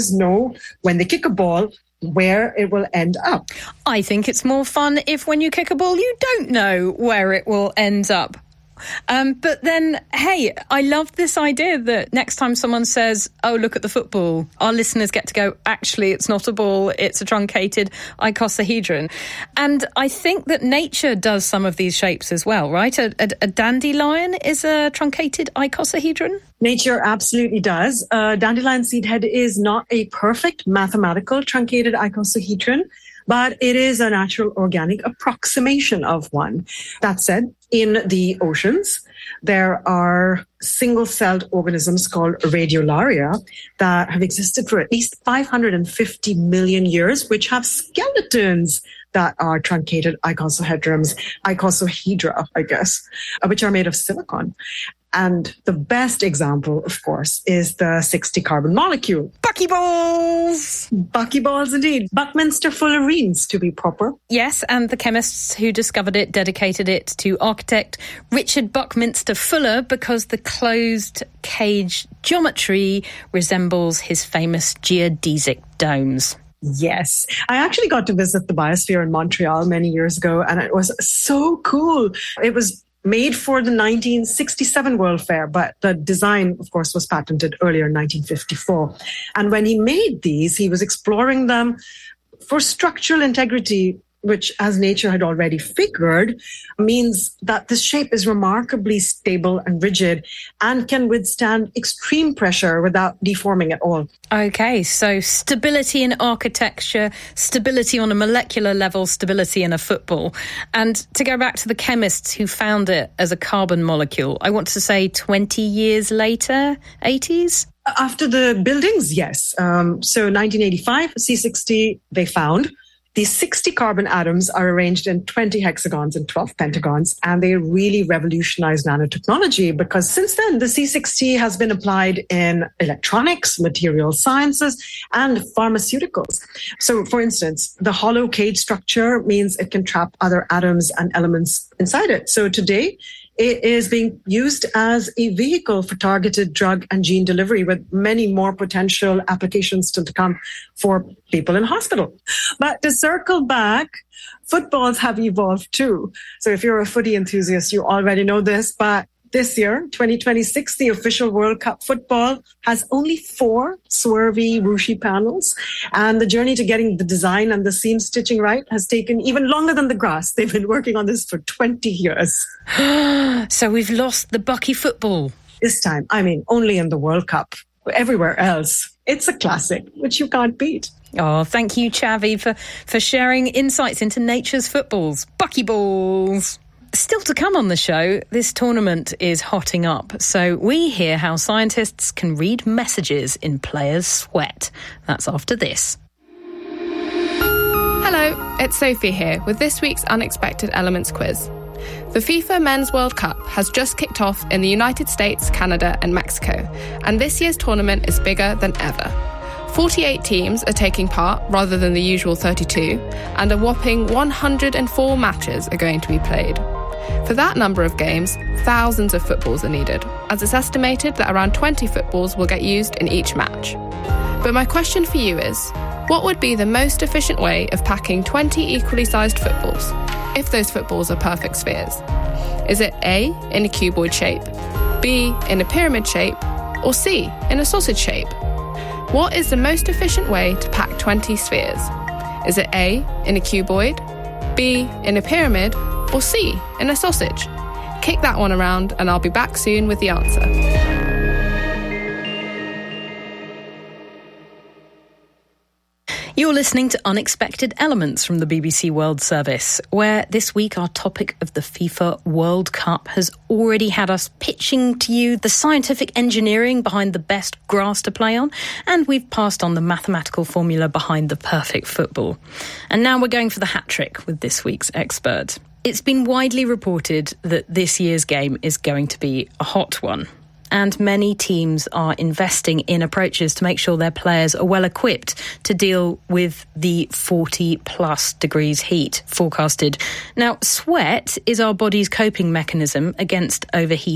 teams know when they kick a ball where it will end up. I think it's more fun if when you kick a ball, you don't know where it will end up. But then, hey, I love this idea that next time someone says, oh, look at the football, our listeners get to go, actually, it's not a ball, it's a truncated icosahedron. And I think that nature does some of these shapes as well, right? A dandelion is a truncated icosahedron? Nature absolutely does. Dandelion seed head is not a perfect mathematical truncated icosahedron, but it is a natural organic approximation of one. That said, in the oceans, there are single-celled organisms called radiolaria that have existed for at least 550 million years, which have skeletons that are truncated icosahedra, I guess, which are made of silicon. And the best example, of course, is the 60-carbon molecule. Buckyballs! Buckyballs, indeed. Buckminster fullerenes, to be proper. Yes, and the chemists who discovered it dedicated it to architect Richard Buckminster Fuller because the closed cage geometry resembles his famous geodesic domes. Yes. I actually got to visit the Biosphere in Montreal many years ago, and it was so cool. It was made for the 1967 World Fair, but the design, of course, was patented earlier in 1954. And when he made these, he was exploring them for structural integrity, which, as nature had already figured, means that this shape is remarkably stable and rigid and can withstand extreme pressure without deforming at all. Okay, so stability in architecture, stability on a molecular level, stability in a football. And to go back to the chemists who found it as a carbon molecule, I want to say 20 years later, 80s? After the buildings, yes. So 1985, C60, they found. These 60 carbon atoms are arranged in 20 hexagons and 12 pentagons, and they really revolutionized nanotechnology because since then, the C60 has been applied in electronics, material sciences, and pharmaceuticals. So, for instance, the hollow cage structure means it can trap other atoms and elements inside it. So today, it is being used as a vehicle for targeted drug and gene delivery with many more potential applications still to come for people in hospital. But to circle back, footballs have evolved too. So if you're a footy enthusiast, you already know this, but this year, 2026, the official World Cup football has only 4 swervy, whooshy panels. And the journey to getting the design and the seam stitching right has taken even longer than the grass. They've been working on this for 20 years. So we've lost the Bucky football. This time, I mean, only in the World Cup. Everywhere else, it's a classic, which you can't beat. Oh, thank you, Chavi, for sharing insights into nature's footballs. Buckyballs! Still to come on the show, this tournament is hotting up, so we hear how scientists can read messages in players' sweat. That's after this. Hello, it's Sophie here with this week's Unexpected Elements quiz. The FIFA Men's World Cup has just kicked off in the United States, Canada and Mexico, and this year's tournament is bigger than ever. 48 teams are taking part rather than the usual 32, and a whopping 104 matches are going to be played. For that number of games, thousands of footballs are needed, as it's estimated that around 20 footballs will get used in each match. But my question for you is, what would be the most efficient way of packing 20 equally sized footballs, if those footballs are perfect spheres? Is it A, in a cuboid shape, B, in a pyramid shape, or C, in a sausage shape? What is the most efficient way to pack 20 spheres? Is it A, in a cuboid, B, in a pyramid, or C, in a sausage? Kick that one around and I'll be back soon with the answer. You're listening to Unexpected Elements from the BBC World Service, where this week our topic of the FIFA World Cup has already had us pitching to you the scientific engineering behind the best grass to play on, and we've passed on the mathematical formula behind the perfect football. And now we're going for the hat-trick with this week's expert. It's been widely reported that this year's game is going to be a hot one. And many teams are investing in approaches to make sure their players are well equipped to deal with the 40-plus degrees heat forecasted. Now, sweat is our body's coping mechanism against overheating,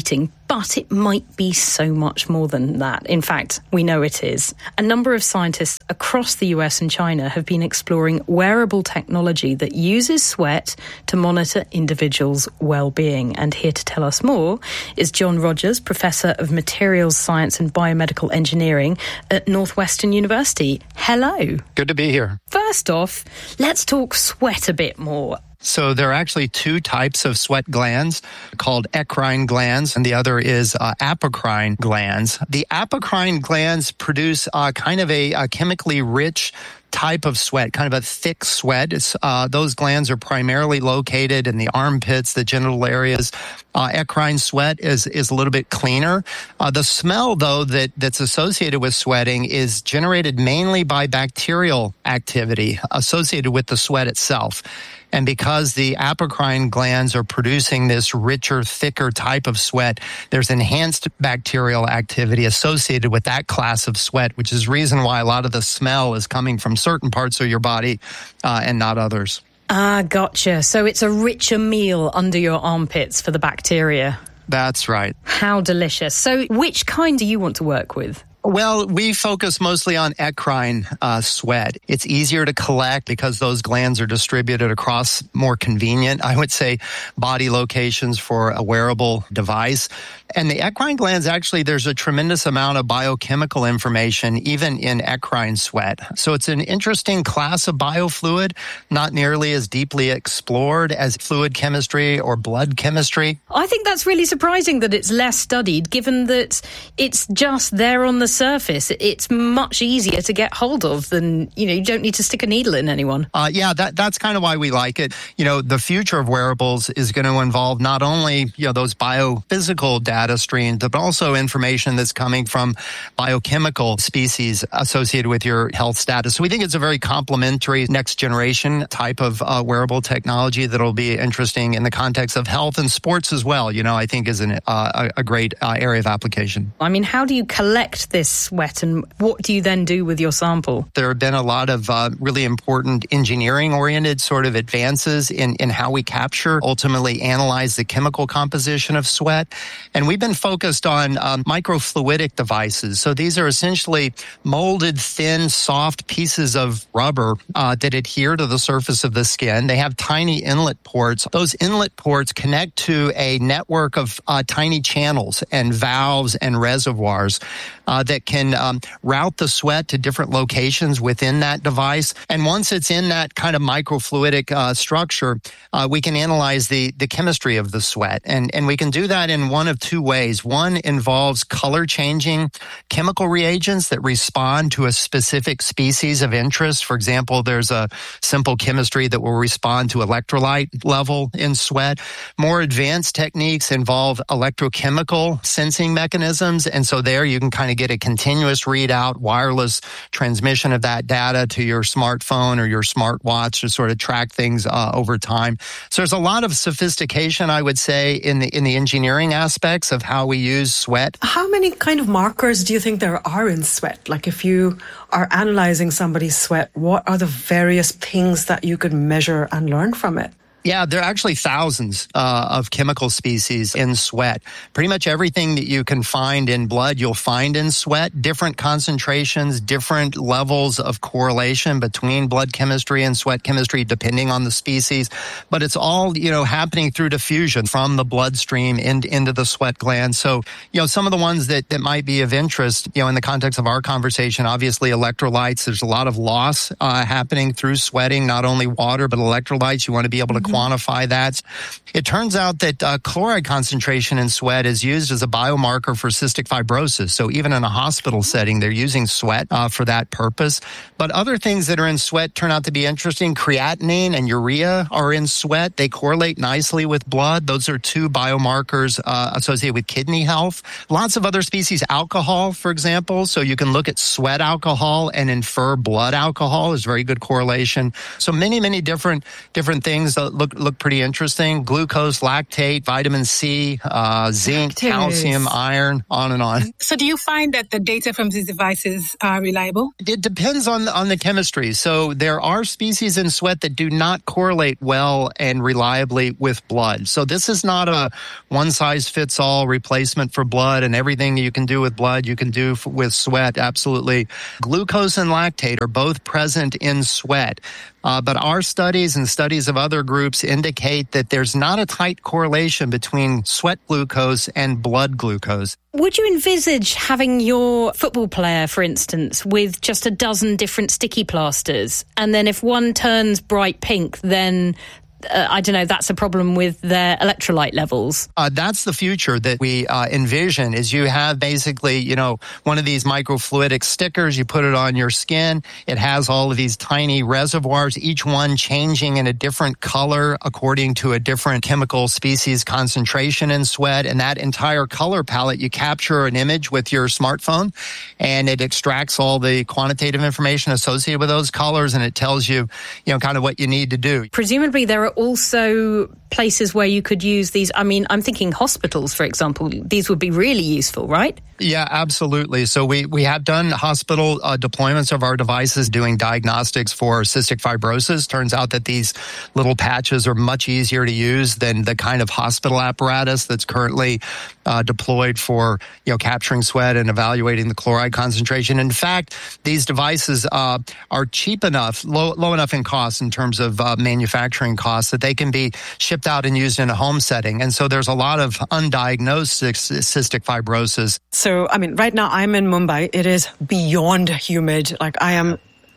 But it might be so much more than that. In fact, we know it is. A number of scientists across the US and China have been exploring wearable technology that uses sweat to monitor individuals' well-being. And here to tell us more is John Rogers, Professor of Materials Science and Biomedical Engineering at Northwestern University. Hello. Good to be here. First off, let's talk sweat a bit more. So there are actually two types of sweat glands called eccrine glands, and the other is apocrine glands. The apocrine glands produce kind of a chemically rich type of sweat, kind of a thick sweat. Those glands are primarily located in the armpits, the genital areas. Eccrine sweat is a little bit cleaner. The smell, though, that's associated with sweating is generated mainly by bacterial activity associated with the sweat itself. And because the apocrine glands are producing this richer, thicker type of sweat, there's enhanced bacterial activity associated with that class of sweat, which is the reason why a lot of the smell is coming from certain parts of your body and not others. Ah, gotcha. So it's a richer meal under your armpits for the bacteria. That's right. How delicious. So which kind do you want to work with? Well, we focus mostly on eccrine sweat. It's easier to collect because those glands are distributed across more convenient, I would say, body locations for a wearable device. And the eccrine glands, actually, there's a tremendous amount of biochemical information, even in eccrine sweat. So it's an interesting class of biofluid, not nearly as deeply explored as fluid chemistry or blood chemistry. I think that's really surprising that it's less studied, given that it's just there on the surface. It's much easier to get hold of than, you don't need to stick a needle in anyone. That's kind of why we like it. The future of wearables is going to involve not only, those biophysical data streams, but also information that's coming from biochemical species associated with your health status. So we think it's a very complementary next generation type of wearable technology that'll be interesting in the context of health and sports as well, I think is a great area of application. I mean, how do you collect this sweat and what do you then do with your sample? There have been a lot of really important engineering-oriented sort of advances in how we capture, ultimately analyze the chemical composition of sweat. And we've been focused on microfluidic devices. So these are essentially molded, thin, soft pieces of rubber that adhere to the surface of the skin. They have tiny inlet ports. Those inlet ports connect to a network of tiny channels and valves and reservoirs that can route the sweat to different locations within that device. And once it's in that kind of microfluidic structure, we can analyze the chemistry of the sweat. And we can do that in one of two ways. One involves color-changing chemical reagents that respond to a specific species of interest. For example, there's a simple chemistry that will respond to electrolyte level in sweat. More advanced techniques involve electrochemical sensing mechanisms. And so there you can kind of get a continuous readout, wireless transmission of that data to your smartphone or your smartwatch to sort of track things over time. So there's a lot of sophistication, I would say, in the engineering aspects of how we use sweat. How many kind of markers do you think there are in sweat? Like if you are analyzing somebody's sweat, what are the various things that you could measure and learn from it? Yeah, there are actually thousands of chemical species in sweat. Pretty much everything that you can find in blood, you'll find in sweat. Different concentrations, different levels of correlation between blood chemistry and sweat chemistry, depending on the species. But it's all, happening through diffusion from the bloodstream into the sweat gland. So, some of the ones that might be of interest, in the context of our conversation, obviously electrolytes. There's a lot of loss happening through sweating, not only water, but electrolytes. You want to be able to quantify that. It turns out that chloride concentration in sweat is used as a biomarker for cystic fibrosis. So even in a hospital setting, they're using sweat for that purpose. But other things that are in sweat turn out to be interesting. Creatinine and urea are in sweat. They correlate nicely with blood. Those are two biomarkers associated with kidney health. Lots of other species, alcohol, for example. So you can look at sweat alcohol and infer blood alcohol. There's very good correlation. So many, many different things. look pretty interesting. Glucose, lactate, vitamin C, zinc, calcium, iron, on and on. So do you find that the data from these devices are reliable? It depends on the chemistry. So there are species in sweat that do not correlate well and reliably with blood. So this is not a one-size-fits-all replacement for blood, and everything you can do with blood, you can do with sweat. Absolutely. Glucose and lactate are both present in sweat. But our studies and studies of other groups indicate that there's not a tight correlation between sweat glucose and blood glucose. Would you envisage having your football player, for instance, with just a dozen different sticky plasters, and then if one turns bright pink, then I don't know, that's a problem with their electrolyte levels? That's the future that we envision, is you have basically, one of these microfluidic stickers, you put it on your skin, it has all of these tiny reservoirs, each one changing in a different color according to a different chemical species concentration in sweat, and that entire color palette, you capture an image with your smartphone, and it extracts all the quantitative information associated with those colors, and it tells you, kind of what you need to do. Presumably there are also places where you could use these. I mean, I'm thinking hospitals, for example. These would be really useful, right? Yeah, absolutely. So we have done hospital deployments of our devices doing diagnostics for cystic fibrosis. Turns out that these little patches are much easier to use than the kind of hospital apparatus that's currently deployed for, capturing sweat and evaluating the chloride concentration. In fact, these devices are cheap enough, low enough in cost in terms of manufacturing costs, that they can be shipped out and used in a home setting. And so there's a lot of undiagnosed cystic fibrosis. So, right now I'm in Mumbai. It is beyond humid. I'm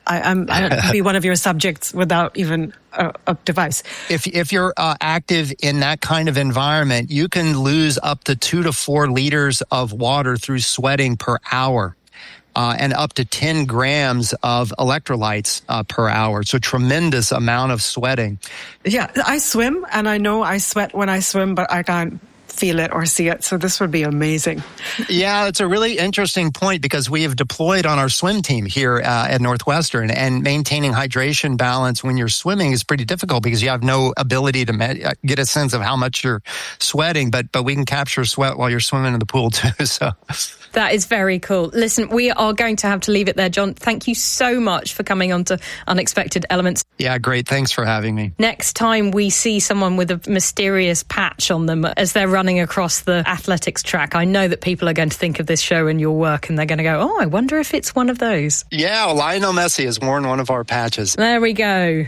be one of your subjects without even a device. If you're active in that kind of environment, you can lose up to 2 to 4 liters of water through sweating per hour. And up to 10 grams of electrolytes per hour. So tremendous amount of sweating. Yeah, I swim, and I know I sweat when I swim, but I can't feel it or see it. So this would be amazing. Yeah, it's a really interesting point, because we have deployed on our swim team here at Northwestern, and maintaining hydration balance when you're swimming is pretty difficult because you have no ability to get a sense of how much you're sweating, but we can capture sweat while you're swimming in the pool too. So that is very cool. Listen, we are going to have to leave it there, John. Thank you so much for coming on to Unexpected Elements. Yeah, great. Thanks for having me. Next time we see someone with a mysterious patch on them as they're running across the athletics track, I know that people are going to think of this show and your work, and they're going to go, I wonder if it's one of those. Yeah, Lionel Messi has worn one of our patches. There we go.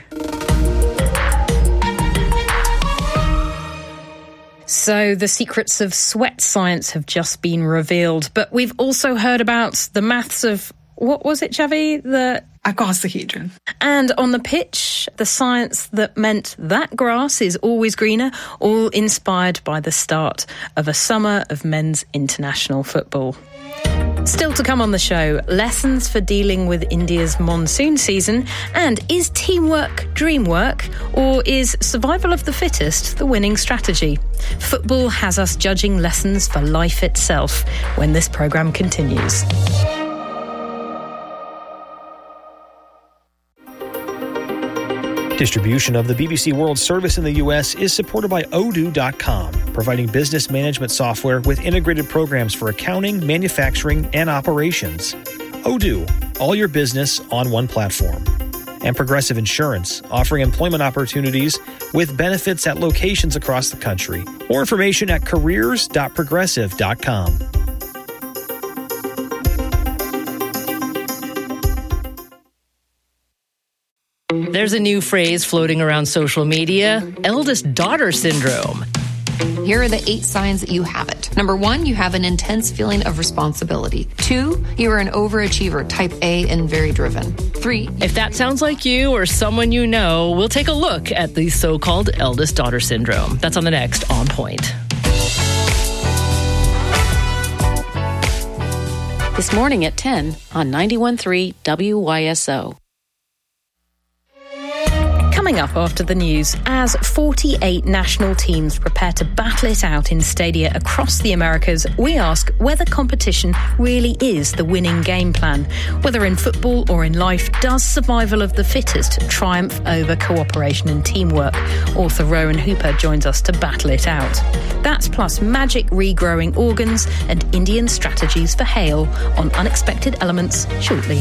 So the secrets of sweat science have just been revealed, but we've also heard about the maths of, what was it, Xavi? The icosahedron. And on the pitch, the science that meant that grass is always greener, all inspired by the start of a summer of men's international football. Still to come on the show, lessons for dealing with India's monsoon season, and is teamwork dream work, or is survival of the fittest the winning strategy? Football has us judging lessons for life itself when this programme continues. Distribution of the BBC World Service in the U.S. is supported by Odoo.com, providing business management software with integrated programs for accounting, manufacturing, and operations. Odoo, all your business on one platform. And Progressive Insurance, offering employment opportunities with benefits at locations across the country. More information at careers.progressive.com. There's a new phrase floating around social media, eldest daughter syndrome. Here are the 8 signs that you have it. Number 1, you have an intense feeling of responsibility. 2, you are an overachiever, type A and very driven. 3. If that sounds like you or someone you know, we'll take a look at the so-called eldest daughter syndrome. That's on the next On Point. This morning at 10 on 91.3 WYSO. Coming up after the news, as 48 national teams prepare to battle it out in stadia across the Americas, we ask whether competition really is the winning game plan. Whether in football or in life, does survival of the fittest triumph over cooperation and teamwork? Author Rowan Hooper joins us to battle it out. That's plus magic regrowing organs and Indian strategies for hail on Unexpected Elements shortly.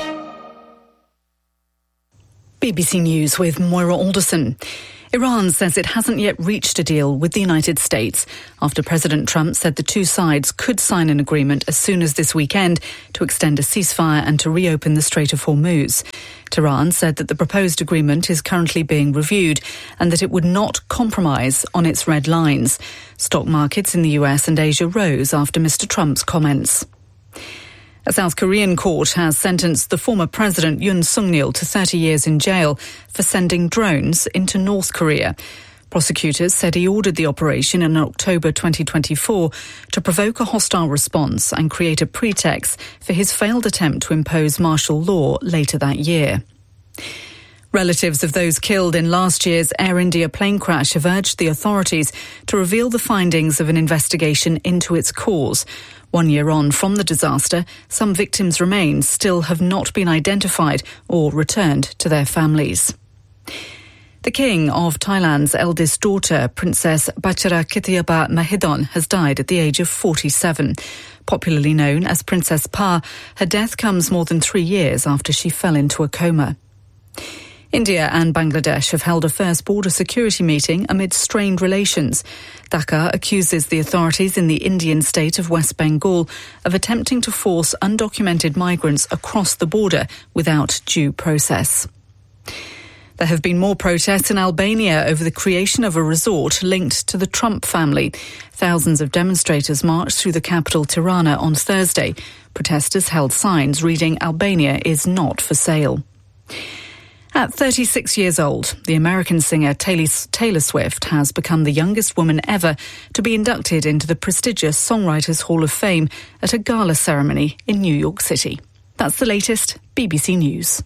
BBC News with Moira Alderson. Iran says it hasn't yet reached a deal with the United States after President Trump said the two sides could sign an agreement as soon as this weekend to extend a ceasefire and to reopen the Strait of Hormuz. Tehran said that the proposed agreement is currently being reviewed and that it would not compromise on its red lines. Stock markets in the US and Asia rose after Mr. Trump's comments. A South Korean court has sentenced the former president Yoon Suk-yeol to 30 years in jail for sending drones into North Korea. Prosecutors said he ordered the operation in October 2024 to provoke a hostile response and create a pretext for his failed attempt to impose martial law later that year. Relatives of those killed in last year's Air India plane crash have urged the authorities to reveal the findings of an investigation into its cause. 1 year on from the disaster, some victims' remains still have not been identified or returned to their families. The King of Thailand's eldest daughter, Princess Bacharakitheapa Mahidol, has died at the age of 47. Popularly known as Princess Pa, her death comes more than 3 years after she fell into a coma. India and Bangladesh have held a first border security meeting amid strained relations. Dhaka accuses the authorities in the Indian state of West Bengal of attempting to force undocumented migrants across the border without due process. There have been more protests in Albania over the creation of a resort linked to the Trump family. Thousands of demonstrators marched through the capital Tirana on Thursday. Protesters held signs reading "Albania is not for sale." At 36 years old, the American singer Taylor Swift has become the youngest woman ever to be inducted into the prestigious Songwriters Hall of Fame at a gala ceremony in New York City. That's the latest. BBC News.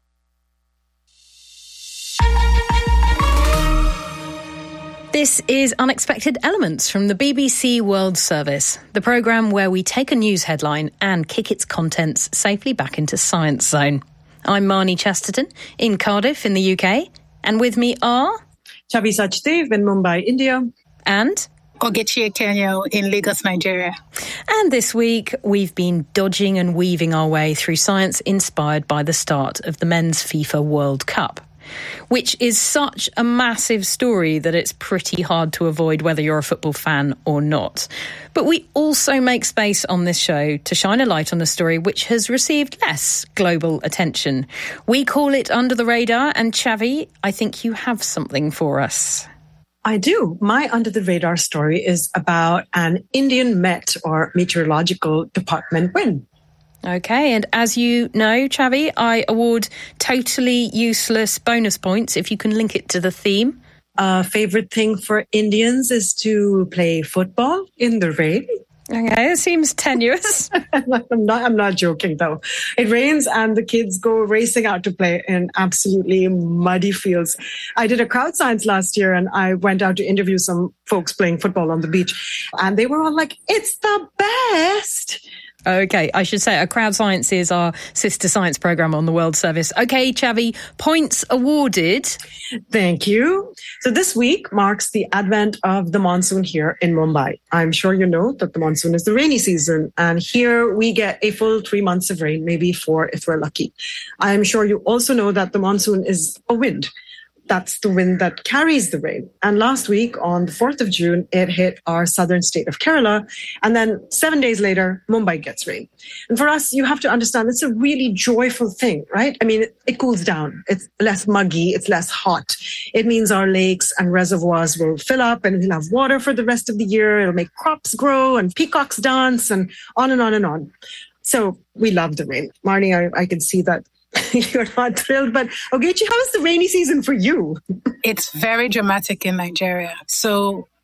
This is Unexpected Elements from the BBC World Service, the programme where we take a news headline and kick its contents safely back into Science Zone. I'm Marnie Chesterton in Cardiff in the UK, and with me are Chavi Sachdev in Mumbai, India, and Ogechi Ekenyo in Lagos, Nigeria. And this week we've been dodging and weaving our way through science inspired by the start of the Men's FIFA World Cup, which is such a massive story that it's pretty hard to avoid whether you're a football fan or not. But we also make space on this show to shine a light on a story which has received less global attention. We call it Under the Radar, and Chavi, I think you have something for us. I do. My Under the Radar story is about an Indian Met or Meteorological Department win. Okay, and as you know, Chavi, I award totally useless bonus points if you can link it to the theme. Favorite thing for Indians is to play football in the rain. Okay, it seems tenuous. I'm not joking though. It rains and the kids go racing out to play in absolutely muddy fields. I did a crowd science last year and I went out to interview some folks playing football on the beach, and they were all like, "It's the best." Okay, I should say, Crowd Science is our sister science programme on the World Service. Okay, Chavi, points awarded. Thank you. So this week marks the advent of the monsoon here in Mumbai. I'm sure you know that the monsoon is the rainy season, and here we get a full 3 months of rain, maybe 4 if we're lucky. I'm sure you also know that the monsoon is a wind. That's the wind that carries the rain. And last week, on the 4th of June, it hit our southern state of Kerala. And then 7 days later, Mumbai gets rain. And for us, you have to understand, it's a really joyful thing, right? I mean, it cools down. It's less muggy. It's less hot. It means our lakes and reservoirs will fill up and we'll have water for the rest of the year. It'll make crops grow and peacocks dance and on and on and on. So we love the rain. Marnie, I can see that you're not thrilled, but Ogechi, how is the rainy season for you? It's very dramatic in Nigeria. So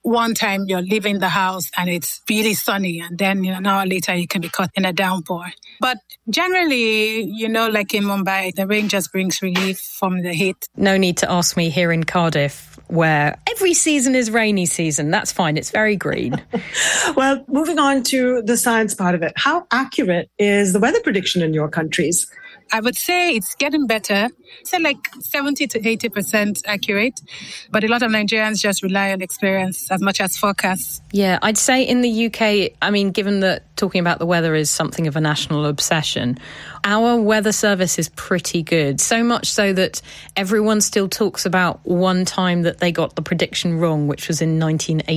one time you're leaving the house and it's really sunny, and then an hour later you can be caught in a downpour. But generally, like in Mumbai, the rain just brings relief from the heat. No need to ask me here in Cardiff, where every season is rainy season. That's fine. It's very green. Well, moving on to the science part of it. How accurate is the weather prediction in your countries? I would say it's getting better. Say like 70 to 80% accurate. But a lot of Nigerians just rely on experience as much as forecasts. Yeah, I'd say in the UK, given that talking about the weather is something of a national obsession, our weather service is pretty good. So much so that everyone still talks about one time that they got the prediction wrong, which was in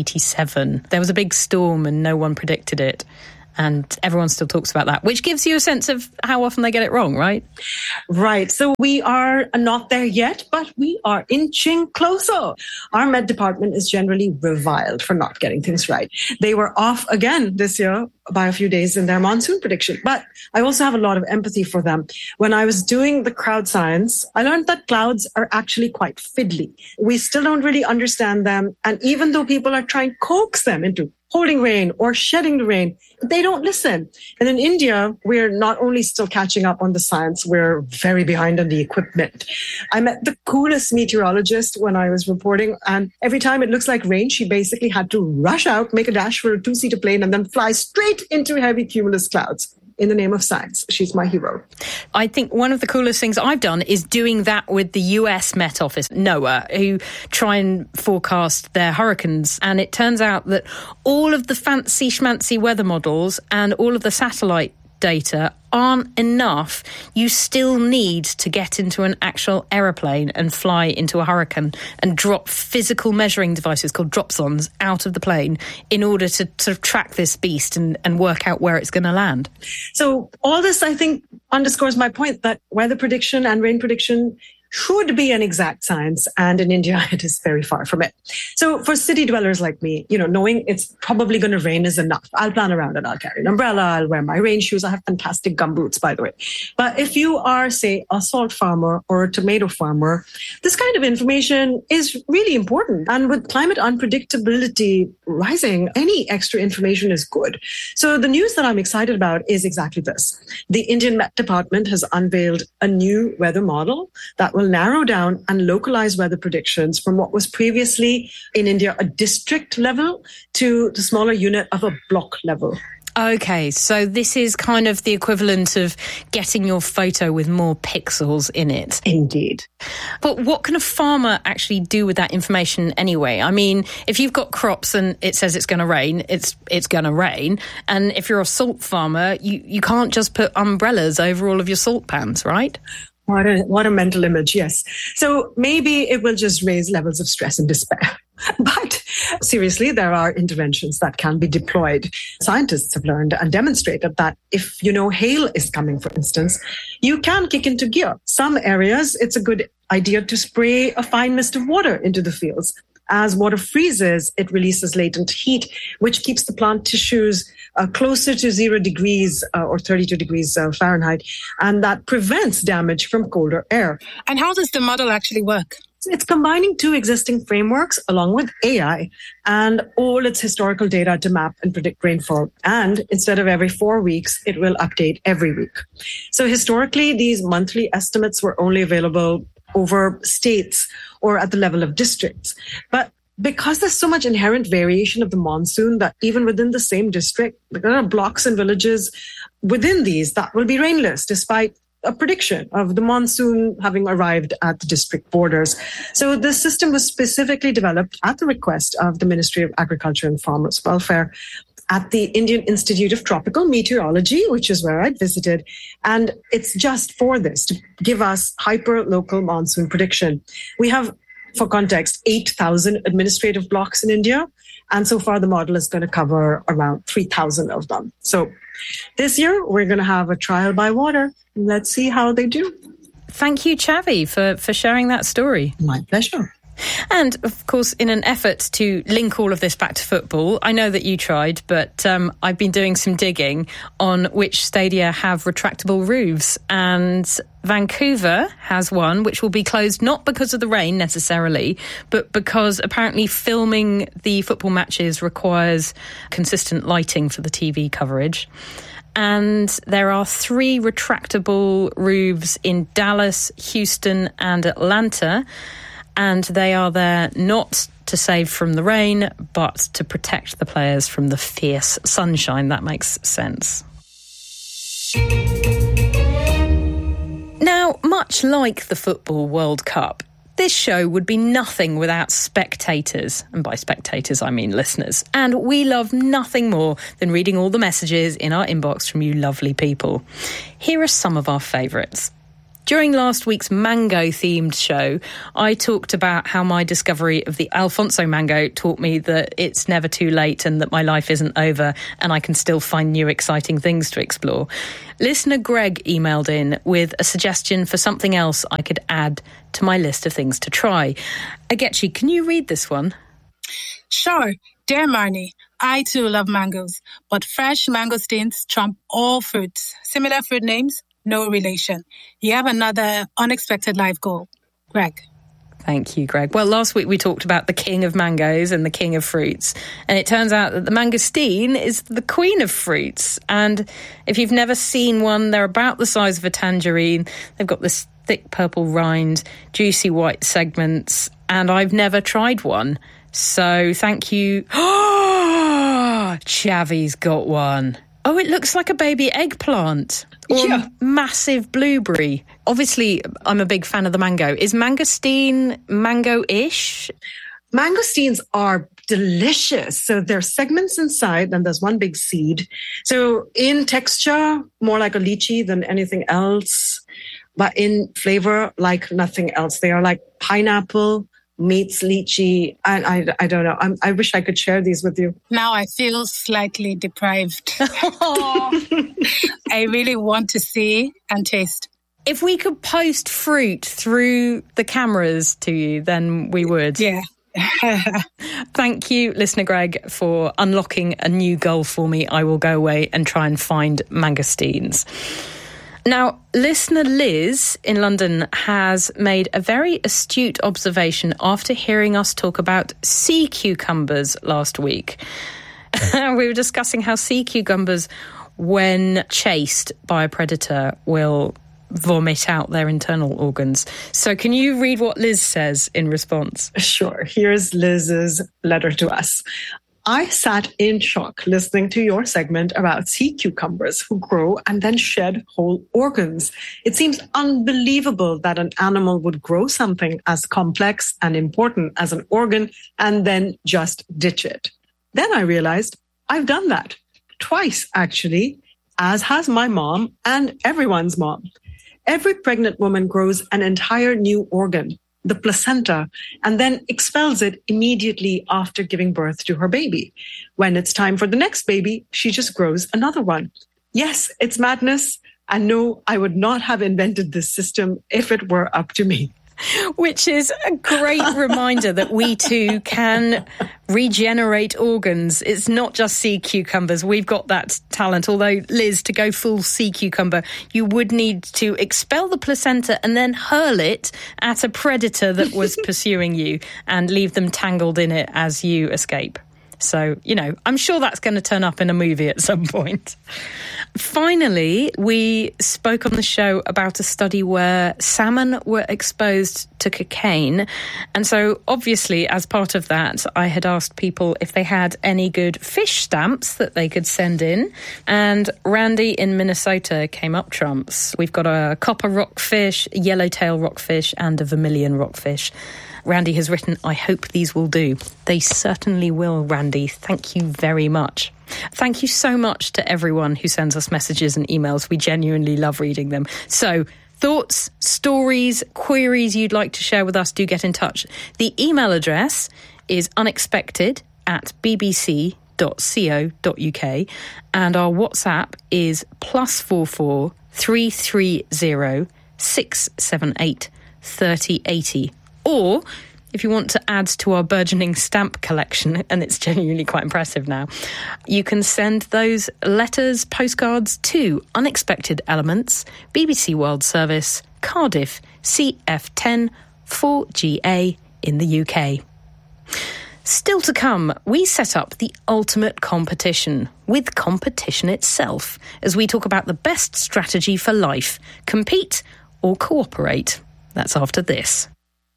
1987. There was a big storm and no one predicted it. And everyone still talks about that, which gives you a sense of how often they get it wrong, right? Right. So we are not there yet, but we are inching closer. Our Met department is generally reviled for not getting things right. They were off again this year by a few days in their monsoon prediction. But I also have a lot of empathy for them. When I was doing the crowd science, I learned that clouds are actually quite fiddly. We still don't really understand them. And even though people are trying to coax them into holding rain or shedding the rain, they don't listen. And in India, we're not only still catching up on the science, we're very behind on the equipment. I met the coolest meteorologist when I was reporting, and every time it looks like rain, she basically had to rush out, make a dash for a 2-seater plane, and then fly straight into heavy cumulus clouds. In the name of science. She's my hero. I think one of the coolest things I've done is doing that with the US Met Office, NOAA, who try and forecast their hurricanes. And it turns out that all of the fancy schmancy weather models and all of the satellite data aren't enough. You still need to get into an actual aeroplane and fly into a hurricane and drop physical measuring devices called dropsons out of the plane in order to sort of track this beast and work out where it's going to land. So all this, I think, underscores my point that weather prediction and rain prediction should be an exact science, and in India it is very far from it. So for city dwellers like me, knowing it's probably going to rain is enough. I'll plan around it. I'll carry an umbrella. I'll wear my rain shoes. I have fantastic gumboots, by the way. But if you are, say, a salt farmer or a tomato farmer, this kind of information is really important. And with climate unpredictability rising, any extra information is good. So the news that I'm excited about is exactly this. The Indian Met Department has unveiled a new weather model that will narrow down and localize weather predictions from what was previously in India a district level to the smaller unit of a block level. Okay, so this is kind of the equivalent of getting your photo with more pixels in it. Indeed. But what can a farmer actually do with that information anyway? I mean, if you've got crops and it says it's going to rain, it's going to rain. And if you're a salt farmer, you can't just put umbrellas over all of your salt pans, right? What a mental image, yes. So maybe it will just raise levels of stress and despair. But seriously, there are interventions that can be deployed. Scientists have learned and demonstrated that if hail is coming, for instance, you can kick into gear. Some areas, it's a good idea to spray a fine mist of water into the fields. As water freezes, it releases latent heat, which keeps the plant tissues closer to 0 degrees or 32 degrees Fahrenheit, and that prevents damage from colder air. And how does the model actually work? It's combining two existing frameworks along with AI and all its historical data to map and predict rainfall. And instead of every 4 weeks, it will update every week. So historically, these monthly estimates were only available over states or at the level of districts. But because there's so much inherent variation of the monsoon that even within the same district, there are blocks and villages within these that will be rainless despite a prediction of the monsoon having arrived at the district borders. So this system was specifically developed at the request of the Ministry of Agriculture and Farmers' Welfare at the Indian Institute of Tropical Meteorology, which is where I'd visited. And it's just for this, to give us hyper-local monsoon prediction. We have, for context, 8,000 administrative blocks in India. And so far, the model is going to cover around 3,000 of them. So this year, we're going to have a trial by water. Let's see how they do. Thank you, Chavi, for sharing that story. My pleasure. And, of course, in an effort to link all of this back to football, I know that you tried, but I've been doing some digging on which stadia have retractable roofs. And Vancouver has one, which will be closed not because of the rain necessarily, but because apparently filming the football matches requires consistent lighting for the TV coverage. And there are 3 retractable roofs in Dallas, Houston and Atlanta. And they are there not to save from the rain, but to protect the players from the fierce sunshine. That makes sense. Now, much like the Football World Cup, this show would be nothing without spectators. And by spectators, I mean listeners. And we love nothing more than reading all the messages in our inbox from you lovely people. Here are some of our favourites. During last week's mango-themed show, I talked about how my discovery of the Alfonso mango taught me that it's never too late and that my life isn't over and I can still find new exciting things to explore. Listener Greg emailed in with a suggestion for something else I could add to my list of things to try. Agechi, can you read this one? Sure. Dear Marnie, I too love mangoes, but fresh mangosteens trump all fruits. Similar fruit names? No relation. You have another unexpected life goal. Greg. Thank you, Greg. Well, last week we talked about the king of mangoes and the king of fruits. And it turns out that the mangosteen is the queen of fruits. And if you've never seen one, they're about the size of a tangerine. They've got this thick purple rind, juicy white segments. And I've never tried one. So thank you. Oh, Chavi's got one. Oh, it looks like a baby eggplant or a massive blueberry. Obviously, I'm a big fan of the mango. Is mangosteen mango-ish? Mangosteens are delicious. So there are segments inside, and there's one big seed. So in texture, more like a lychee than anything else, but in flavor, like nothing else. They are like pineapple meets lychee, and I don't know. I wish I could share these with you. Now I feel slightly deprived. I really want to see and taste. If we could post fruit through the cameras to you, then we would. Yeah. Thank you, listener Greg, for unlocking a new goal for me. I will go away and try and find mangosteens. Now, listener Liz in London has made a very astute observation after hearing us talk about sea cucumbers last week. We were discussing how sea cucumbers, when chased by a predator, will vomit out their internal organs. So can you read what Liz says in response? Sure. Here's Liz's letter to us. I sat in shock listening to your segment about sea cucumbers who grow and then shed whole organs. It seems unbelievable that an animal would grow something as complex and important as an organ and then just ditch it. Then I realized I've done that twice, actually, as has my mom and everyone's mom. Every pregnant woman grows an entire new organ, the placenta, and then expels it immediately after giving birth to her baby. When it's time for the next baby, she just grows another one. Yes, it's madness. And no, I would not have invented this system if it were up to me. Which is a great reminder that we too can regenerate organs. It's not just sea cucumbers. We've got that talent. Although, Liz, to go full sea cucumber, you would need to expel the placenta and then hurl it at a predator that was pursuing you and leave them tangled in it as you escape. So, you know, I'm sure that's going to turn up in a movie at some point. Finally, we spoke on the show about a study where salmon were exposed to cocaine. And so, obviously, as part of that, I had asked people if they had any good fish stamps that they could send in. And Randy in Minnesota came up trumps. We've got a copper rockfish, a yellowtail rockfish, and a vermilion rockfish. Randy has written, I hope these will do. They certainly will, Randy. Thank you very much. Thank you so much to everyone who sends us messages and emails. We genuinely love reading them. So, thoughts, stories, queries you'd like to share with us, do get in touch. The email address is unexpected@bbc.co.uk and our WhatsApp is +44 330 678 3080. Or, if you want to add to our burgeoning stamp collection, and it's genuinely quite impressive now, you can send those letters, postcards to Unexpected Elements, BBC World Service, Cardiff, CF10 4GA in the UK. Still to come, we set up the ultimate competition with competition itself as we talk about the best strategy for life, compete or cooperate. That's after this.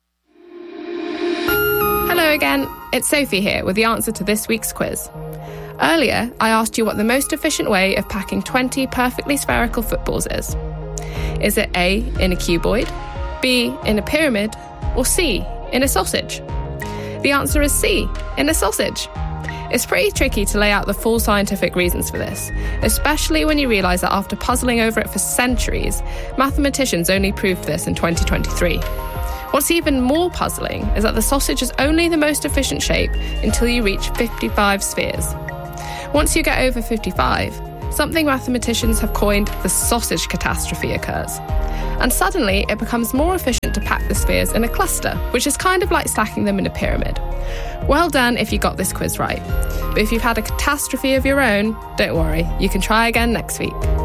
Hello again, it's Sophie here with the answer to this week's quiz. Earlier, I asked you what the most efficient way of packing 20 perfectly spherical footballs is. Is it A, in a cuboid, B, in a pyramid, or C, in a sausage? The answer is C, in a sausage. It's pretty tricky to lay out the full scientific reasons for this, especially when you realise that after puzzling over it for centuries, mathematicians only proved this in 2023. What's even more puzzling is that the sausage is only the most efficient shape until you reach 55 spheres. Once you get over 55, something mathematicians have coined the sausage catastrophe occurs. And suddenly it becomes more efficient to pack the spheres in a cluster, which is kind of like stacking them in a pyramid. Well done if you got this quiz right. But if you've had a catastrophe of your own, don't worry, you can try again next week.